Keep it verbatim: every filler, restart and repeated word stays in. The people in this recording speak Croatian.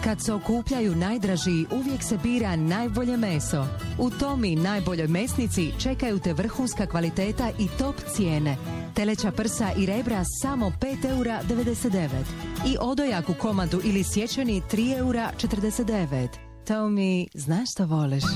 Kad se okupljaju najdraži, uvijek se bira najbolje meso. U Tomi najboljoj mesnici čekaju te vrhunska kvaliteta i top cijene. Teleća prsa i rebra samo pet eura devedeset devet. I odojak u komadu ili sječeni tri eura četrdeset devet. Tomi, znaš što voliš?